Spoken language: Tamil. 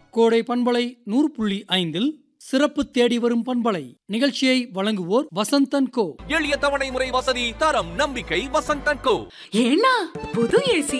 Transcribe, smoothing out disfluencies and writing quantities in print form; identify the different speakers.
Speaker 1: கோடை பண்பலை 100.5 சிறப்பு தேடி வரும் பண்பலை நிகழ்ச்சியை வழங்குவோர் வசந்தன் கோ.
Speaker 2: எளிய தவணை முறை வசதி, தரம், நம்பிக்கை. வசந்தன் கோ.
Speaker 3: ஏன்னா புது ஏசி